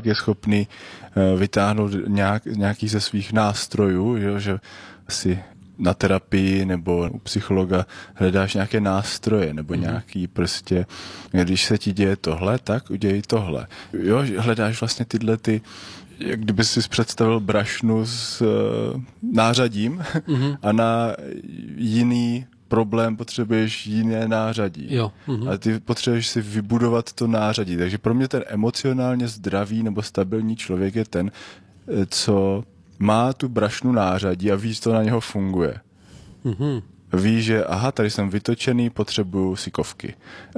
pak je schopný vytáhnout nějaký ze svých nástrojů, jo, že si na terapii nebo u psychologa hledáš nějaké nástroje nebo nějaký prostě, když se ti děje tohle, tak udělej tohle. Jo, hledáš vlastně tyhle jak kdyby si představil brašnu s nářadím a na jiný problém potřebuješ jiné nářadí. Jo. A ty potřebuješ si vybudovat to nářadí. Takže pro mě ten emocionálně zdravý nebo stabilní člověk je ten, co má tu brašnu nářadí a ví, co na něho funguje. Ví, že aha, tady jsem vytočený, potřebuju sikovky.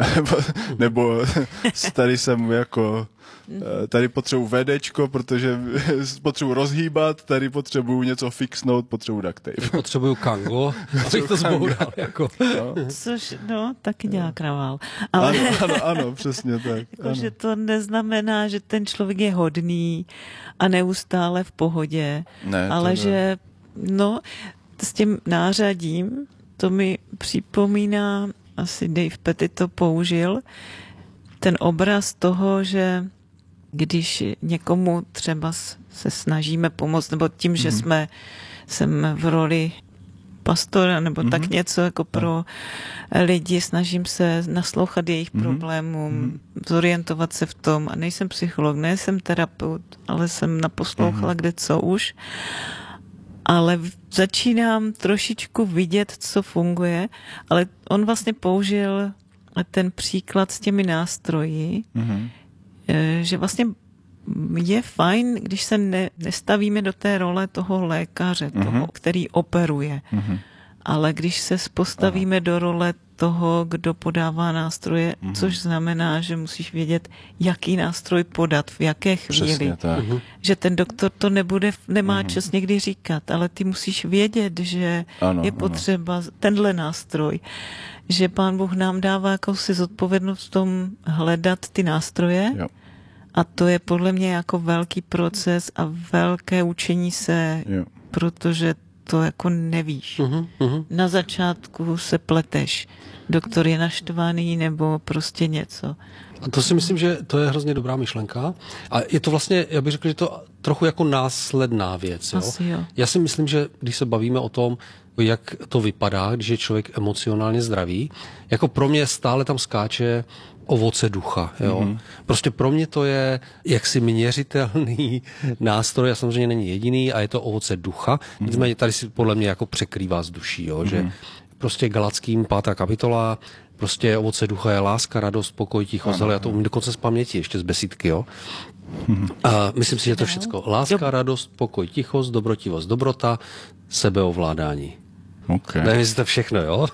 Nebo tady jsem jako tady potřebuji VDčko, protože potřebuji rozhýbat, tady potřebuji něco fixnout, potřebuji duct tape. Potřebuji kango, abych to zboural. Jako. No. Což, taky dělá kravál. Ale ano, přesně tak. Jako, že to neznamená, že ten člověk je hodný a neustále v pohodě, ne, ale že, s tím nářadím, to mi připomíná, asi Dave Petty to použil, ten obraz toho, že když někomu třeba se snažíme pomoct, nebo tím, že jsem v roli pastora, nebo tak něco jako pro lidi, snažím se naslouchat jejich problémům, zorientovat se v tom, a nejsem psycholog, nejsem terapeut, ale jsem naposlouchala kde co už, ale začínám trošičku vidět, co funguje, ale on vlastně použil ten příklad s těmi nástroji, že vlastně je fajn, když se nestavíme do té role toho lékaře, toho, který operuje. Ale když se postavíme do role toho, kdo podává nástroje, což znamená, že musíš vědět, jaký nástroj podat, v jaké chvíli. Že ten doktor to nemá čas někdy říkat, ale ty musíš vědět, že je potřeba tenhle nástroj. Že Pán Bůh nám dává jakousi zodpovědnost v tom hledat ty nástroje. Jo. A to je podle mě jako velký proces a velké učení se, protože to jako nevíš. Na začátku se pleteš. Doktor je naštvaný nebo prostě něco. A to si myslím, že to je hrozně dobrá myšlenka. A je to vlastně, já bych řekl, že to trochu jako následná věc. Jo? Asi jo. Já si myslím, že když se bavíme o tom, jak to vypadá, když je člověk emocionálně zdravý, jako pro mě stále tam skáče ovoce ducha. Jo? Prostě pro mě to je jaksi měřitelný nástroj a samozřejmě není jediný a je to ovoce ducha. Nicméně tady si podle mě jako překrývá s duší, jo? Že prostě Galackým 5. kapitola, prostě ovoce ducha je láska, radost, pokoj, tichost, ale já to umím dokonce z paměti, ještě z besídky, jo. A myslím si, že to všecko. Láska, radost, pokoj, tichost, dobrotivost, dobrota, sebeovládání. Okay. Nevím, jestli to všechno, jo?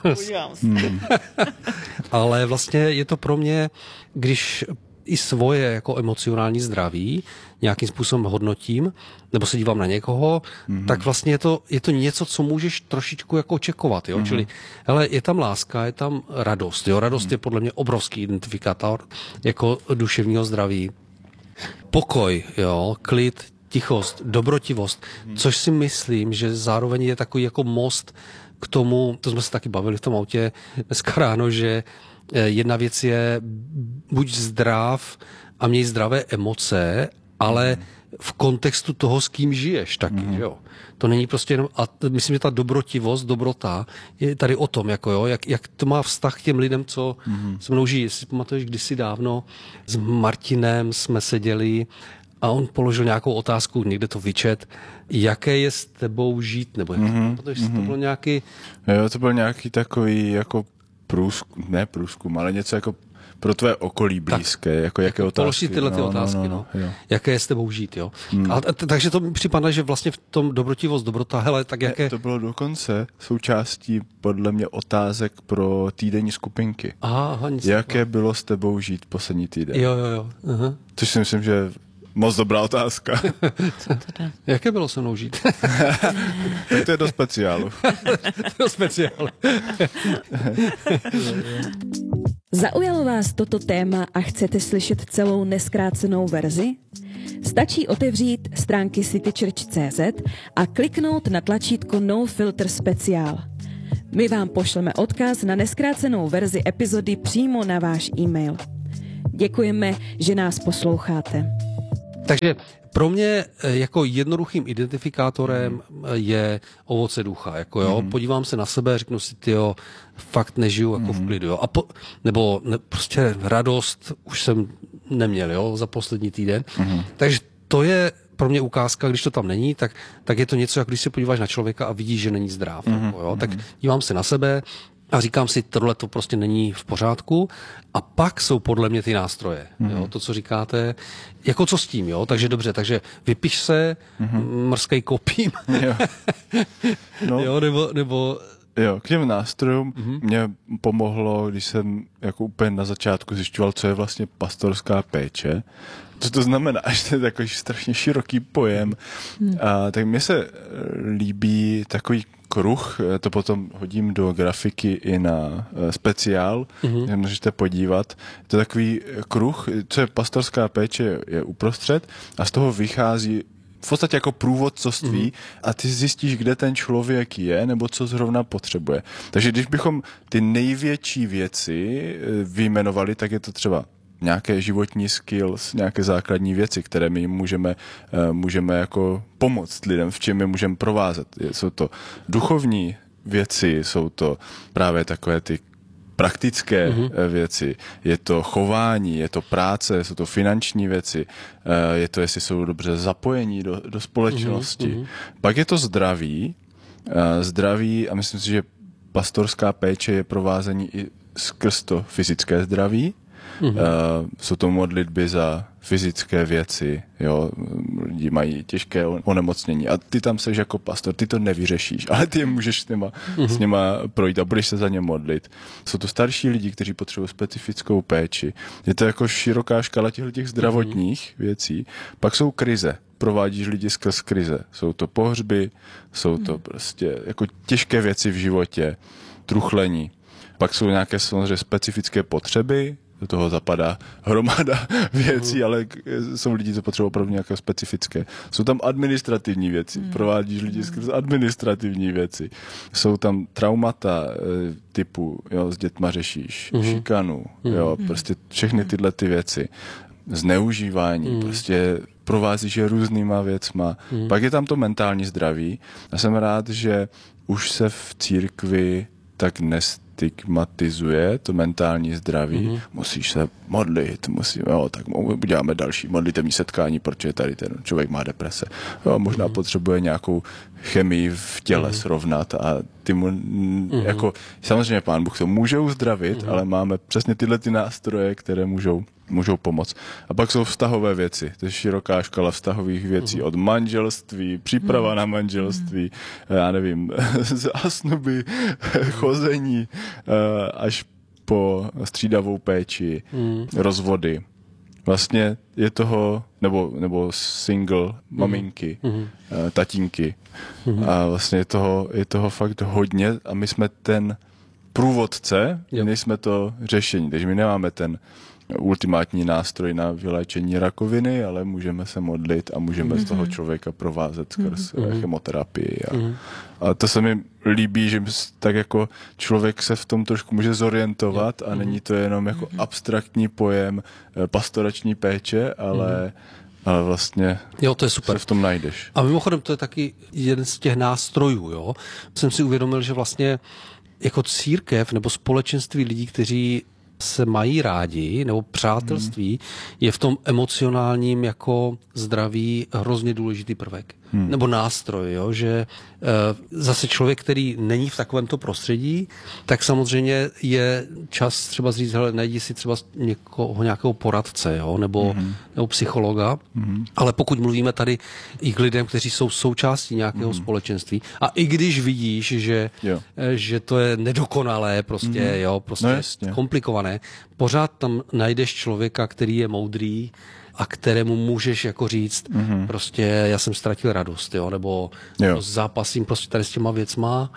Ale vlastně je to pro mě, když i svoje jako emocionální zdraví nějakým způsobem hodnotím, nebo se dívám na někoho, tak vlastně je to něco, co můžeš trošičku jako čekovat, jo? Čili, hele, je tam láska, je tam radost, jo? Radost je podle mě obrovský identifikátor jako duševního zdraví. Pokoj, jo? Klid, tichost, dobrotivost, což si myslím, že zároveň je takový jako most k tomu, to jsme se taky bavili v tom autě dneska ráno, že jedna věc je buď zdrav a měj zdravé emoce, ale v kontextu toho, s kým žiješ taky, jo. To není prostě jenom, a myslím, že ta dobrotivost, dobrota je tady o tom, jako jo, jak to má vztah k těm lidem, co se mnou žijí. Jestli pamatuješ, kdysi dávno s Martinem jsme seděli a on položil nějakou otázku, někde to vyčet, jaké je s tebou žít, nebo protože to bylo nějaký... Jo, to byl nějaký takový jako průzkum, ale něco jako pro tvé okolí blízké, jako jaké otázky. Položí tyhle ty otázky, jaké je s tebou žít, jo. Takže to mi připadá, že vlastně v tom dobrotivost, dobrota, hele, tak jaké... To bylo dokonce součástí podle mě otázek pro týdenní skupinky. Jaké bylo s tebou žít poslední týden? Jo. Což si myslím, že moc dobrá otázka. Jaké bylo se mnou žít? Tak to je do speciálu. Zaujalo vás toto téma a chcete slyšet celou nezkrácenou verzi? Stačí otevřít stránky citychurch.cz a kliknout na tlačítko No Filter Speciál. My vám pošleme odkaz na nezkrácenou verzi epizody přímo na váš e-mail. Děkujeme, že nás posloucháte. Takže pro mě jako jednoduchým identifikátorem je ovoce ducha. Jako jo, podívám se na sebe, řeknu si, tyjo, fakt nežiju jako v klidu. Jo. Prostě radost už jsem neměl, jo, za poslední týden. Takže to je pro mě ukázka, když to tam není, tak je to něco, jako když se podíváš na člověka a vidíš, že není zdrav. Jako, jo. Tak dívám se na sebe a říkám si, tohle to prostě není v pořádku. A pak jsou podle mě ty nástroje. Jo, to, co říkáte, jako co s tím, jo? Takže dobře, takže vypiš se, mrzkej kopím. Jo. No. Jo, nebo Jo, k těm nástrojům mě pomohlo, když jsem jako úplně na začátku zjišťoval, co je vlastně pastorská péče. Co to znamená, že to je takový strašně široký pojem. A tak mně se líbí takový kruh, to potom hodím do grafiky i na speciál, můžete podívat. To je takový kruh, co je pastorská péče, je uprostřed a z toho vychází v podstatě jako průvodcovství a ty zjistíš, kde ten člověk je nebo co zrovna potřebuje. Takže když bychom ty největší věci vyjmenovali, tak je to třeba nějaké životní skills, nějaké základní věci, které my můžeme jako pomoct lidem, v čem je můžeme provázet. Jsou to duchovní věci, jsou to právě takové ty praktické věci, je to chování, je to práce, jsou to finanční věci, je to, jestli jsou dobře zapojení do společnosti. Pak je to zdraví a myslím si, že pastorská péče je provázení i skrz to fyzické zdraví. Jsou to modlitby za fyzické věci, jo, lidi mají těžké onemocnění a ty tam seš jako pastor, ty to nevyřešíš, ale ty je můžeš s něma projít a budeš se za ně modlit. Jsou to starší lidi, kteří potřebují specifickou péči. Je to jako široká škala těch zdravotních věcí. Pak jsou krize. Provádíš lidi skrz krize. Jsou to pohřby, jsou to prostě jako těžké věci v životě, truchlení. Pak jsou nějaké samozřejmě specifické potřeby, do toho zapadá hromada věcí, ale jsou lidi, co potřebují opravdu nějaké specifické. Jsou tam administrativní věci, provádíš lidi skrz administrativní věci. Jsou tam traumata typu, jo, s dětma řešíš, šikanu, jo, prostě všechny tyhle ty věci. Zneužívání, prostě provázíš je různýma věcma. Pak je tam to mentální zdraví. Já jsem rád, že už se v církvi tak nestigmatizuje to mentální zdraví. Musíš se modlit, tak uděláme další modlitevní setkání, protože tady ten člověk má deprese. Jo, možná potřebuje nějakou chemii v těle srovnat a ty jako, samozřejmě Pán Bůh to může uzdravit, ale máme přesně tyhle ty nástroje, které můžou pomoct. A pak jsou vztahové věci. To je široká škala vztahových věcí. Od manželství, příprava na manželství, já nevím, zásnuby, chození, až po střídavou péči, rozvody. Vlastně je toho, nebo single, maminky, tatínky. A vlastně je toho fakt hodně a my jsme ten průvodce, nejsme to řešení. Takže my nemáme ten ultimátní nástroj na vyléčení rakoviny, ale můžeme se modlit a můžeme z toho člověka provázet skrz chemoterapii. A to se mi líbí, že tak jako člověk se v tom trošku může zorientovat a není to jenom jako abstraktní pojem pastorační péče, ale vlastně to je super. se v tom najdeš. A mimochodem to je taky jeden z těch nástrojů. Jo? Jsem si uvědomil, že vlastně jako církev nebo společenství lidí, kteří se mají rádi, nebo přátelství, je v tom emocionálním jako zdraví hrozně důležitý prvek. Nebo nástroj, jo? Že zase člověk, který není v takovémto prostředí, tak samozřejmě je čas třeba říct, hele, najdi si třeba nějakého poradce, jo? Nebo psychologa, ale pokud mluvíme tady i k lidem, kteří jsou součástí nějakého společenství a i když vidíš, že to je nedokonalé, prostě, komplikované, pořád tam najdeš člověka, který je moudrý, a kterému můžeš jako říct, prostě já jsem ztratil radost, nebo zápasím prostě tady s těma věcma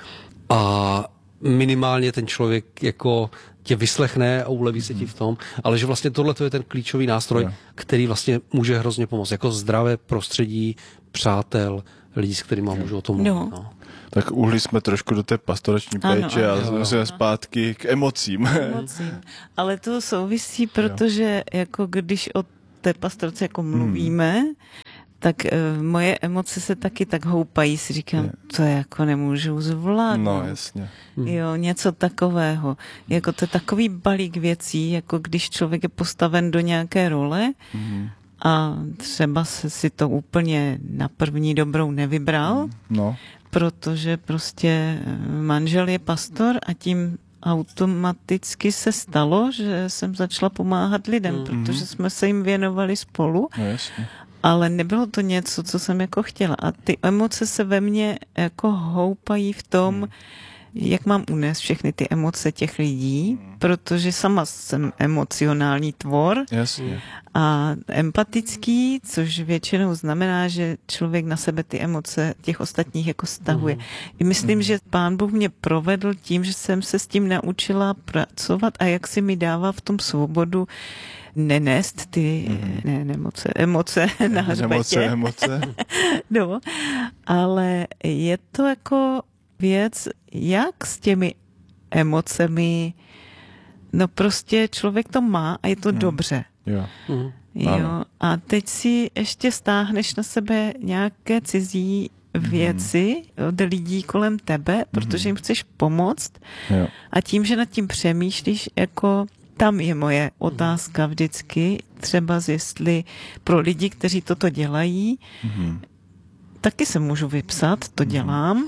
a minimálně ten člověk jako tě vyslechne a uleví se ti v tom, ale že vlastně tohle je ten klíčový nástroj, který vlastně může hrozně pomoct, jako zdravé prostředí, přátel, lidí, s kterými můžu o tom mluvit. No. Tak uhli jsme trošku do té pastorační péče a jsme zpátky k emocím. Ale to souvisí, protože jako když o té pastorce jako mluvíme, tak moje emoce se taky tak houpají, si říkám, to jako nemůžu zvládnout. No, jasně. Jo, něco takového. Jako to je takový balík věcí, jako když člověk je postaven do nějaké role a třeba si to úplně na první dobrou nevybral, protože prostě manžel je pastor a tím automaticky se stalo, že jsem začala pomáhat lidem, protože jsme se jim věnovali spolu. No, jasně. Ale nebylo to něco, co jsem jako chtěla. A ty emoce se ve mně jako houpají v tom, jak mám unést všechny ty emoce těch lidí, protože sama jsem emocionální tvor. Jasně. A empatický, což většinou znamená, že člověk na sebe ty emoce těch ostatních jako stahuje. I myslím, že Pán Bůh mě provedl tím, že jsem se s tím naučila pracovat a jak si mi dává v tom svobodu nenést ty emoce na hřbetě. Emoce. No, ale je to jako věc, jak s těmi emocemi, no prostě člověk to má a je to dobře. Jo. Jo. A teď si ještě stáhneš na sebe nějaké cizí věci od lidí kolem tebe, protože jim chceš pomoct. Jo. A tím, že nad tím přemýšlíš, jako tam je moje otázka vždycky, třeba jestli pro lidi, kteří toto dělají, taky se můžu vypsat, to dělám.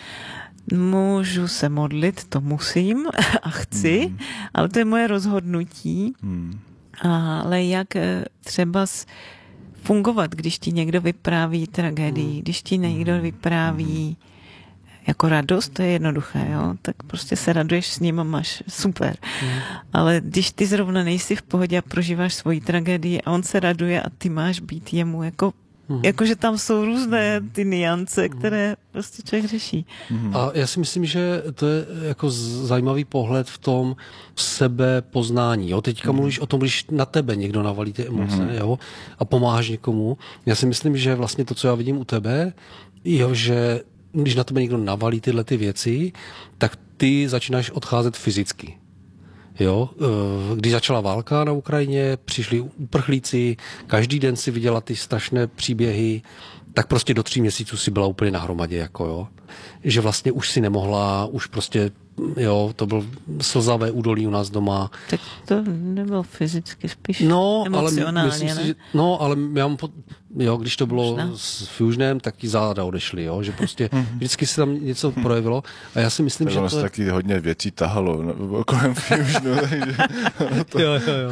Můžu se modlit, to musím a chci, ale to je moje rozhodnutí. Ale jak třeba fungovat, když ti někdo vypráví tragédii, když ti někdo vypráví jako radost, to je jednoduché, jo? Tak prostě se raduješ s ním a máš super. Ale když ty zrovna nejsi v pohodě a prožíváš svoji tragédii a on se raduje a ty máš být jemu jakože tam jsou různé ty niance, které prostě člověk řeší. A já si myslím, že to je jako zajímavý pohled v tom sebepoznání. Jo? Teďka mluvíš o tom, když na tebe někdo navalí ty emoce, jo? A pomáháš někomu. Já si myslím, že vlastně to, co já vidím u tebe, jo, že když na tebe někdo navalí tyhle ty věci, tak ty začínáš odcházet fyzicky. Jo, když začala válka na Ukrajině, přišli uprchlíci, každý den si viděla ty strašné příběhy, tak prostě do 3 měsíců si byla úplně na hromadě, jako jo. Že vlastně už si nemohla, už prostě, jo, to byl slzavé údolí u nás doma. Tak to nebylo fyzicky, spíš Ale emocionálně, myslím si, ale já mám jo, když to bylo s Fusionem, tak ti záda odešly, jo, že prostě vždycky se tam něco projevilo a já si myslím, že to taky hodně věcí tahalo kolem Fusionu, takže jo.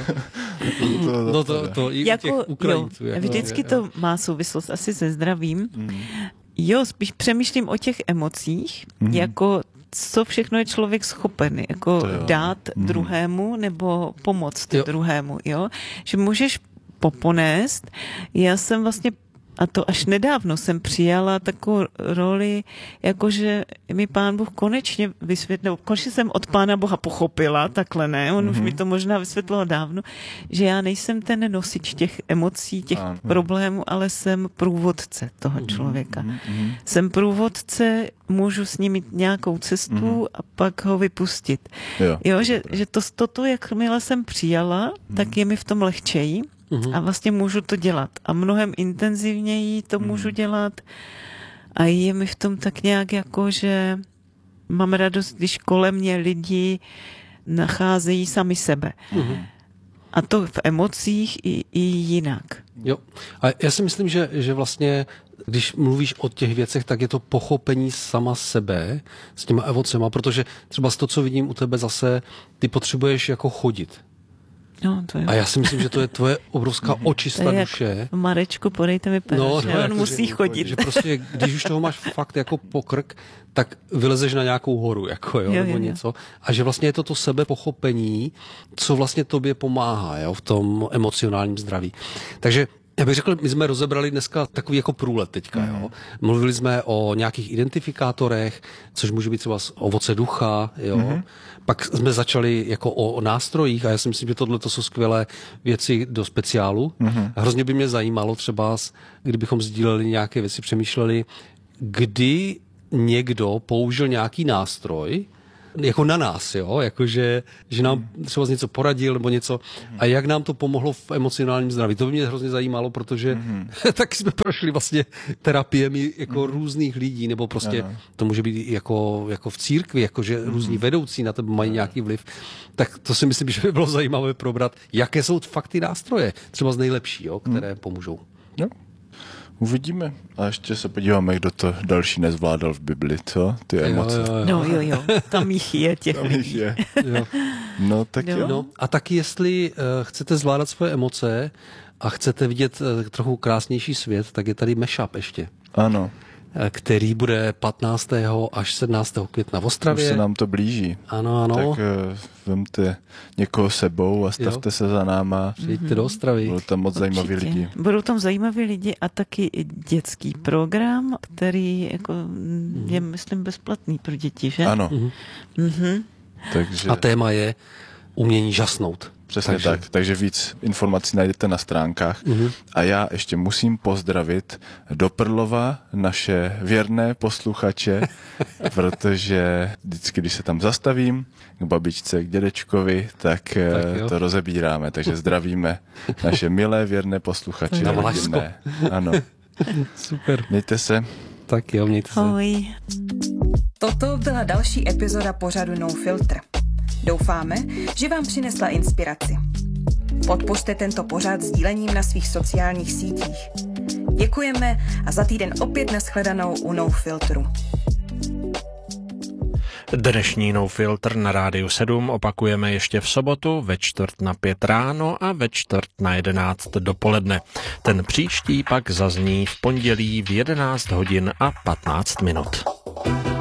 To i jako, těch Ukrajinců. Jako, vždycky to má souvislost asi se zdravím. Jo, spíš přemýšlím o těch emocích, jako co všechno je člověk schopen, jako dát druhému nebo pomoct druhému, jo? Že můžeš poponést. Já jsem vlastně, a to až nedávno jsem přijala takovou roli, jakože mi Pán Bůh konečně vysvětlil, konečně jsem od Pána Boha pochopila, takhle ne, on už mi to možná vysvětlil dávno, že já nejsem ten nosič těch emocí, těch problémů, ale jsem průvodce toho člověka. Jsem průvodce, můžu s ním mít nějakou cestu a pak ho vypustit. Jo, že toto, jakmile jsem přijala, tak je mi v tom lehčeji. A vlastně můžu to dělat. A mnohem intenzivněji to můžu dělat. A je mi v tom tak nějak jako, že mám radost, když kolem mě lidi nacházejí sami sebe. A to v emocích i jinak. Jo. A já si myslím, že vlastně, když mluvíš o těch věcech, tak je to pochopení sama sebe s těma emocema, protože třeba z toho, co vidím u tebe zase, ty potřebuješ jako chodit. No, to je. A já si myslím, že to je tvoje obrovská očista duše. Marečku, podejte mi péro, on musí chodit. Že prostě, když už toho máš fakt jako pokrk, tak vylezeš na nějakou horu, jako nebo něco. A že vlastně je to sebepochopení, co vlastně tobě pomáhá, jo, v tom emocionálním zdraví. Takže já bych řekl, my jsme rozebrali dneska takový jako průlet teďka, jo. Mluvili jsme o nějakých identifikátorech, což může být třeba ovoce ducha, jo. Pak jsme začali jako o nástrojích a já si myslím, že tohle to jsou skvělé věci do speciálu. Hrozně by mě zajímalo třeba, kdybychom sdíleli nějaké věci, přemýšleli, kdy někdo použil nějaký nástroj jako na nás, jo, jakože, že nám třeba něco poradil nebo něco a jak nám to pomohlo v emocionálním zdraví. To by mě hrozně zajímalo, protože taky jsme prošli vlastně terapiemi jako různých lidí, nebo prostě to může být jako v církvi, jakože různí vedoucí na tebe mají nějaký vliv. Tak to si myslím, že by bylo zajímavé probrat, jaké jsou fakt ty nástroje, třeba z nejlepší, jo, které pomůžou. Jo. Uvidíme. A ještě se podíváme, kdo to další nezvládal v Bibli, co? Ty emoce. Jo. Tam jich je těch lidí. Jo. No tak jo. No, a taky jestli chcete zvládat svoje emoce a chcete vidět trochu krásnější svět, tak je tady mashup ještě. Ano. Který bude 15. až 17. května v Ostravě. Už se nám to blíží. Ano. Tak vemte někoho sebou a stavte se za náma. Přijďte do Ostravy. Budou tam moc zajímaví lidi. Budou tam zajímaví lidi a taky dětský program, který jako je, myslím, bezplatný pro děti, že? Ano. Takže... A téma je umění žasnout. Přesně tak. Takže víc informací najdete na stránkách. A já ještě musím pozdravit do Prlova naše věrné posluchače, protože vždycky, když se tam zastavím k babičce, k dědečkovi, tak to rozebíráme. Takže zdravíme naše milé věrné posluchače. Na Valašsko. Ano. Super. Mějte se. Tak jo, mějte se. Ahoj. Toto byla další epizoda pořadu No Filter. Doufáme, že vám přinesla inspiraci. Podpořte tento pořad sdílením na svých sociálních sítích. Děkujeme a za týden opět nashledanou u No Filtru. Dnešní No Filter na Rádiu 7 opakujeme ještě v sobotu ve 9:45 ráno a ve 10:45 dopoledne. Ten příští pak zazní v pondělí v 11 hodin a 15 minut.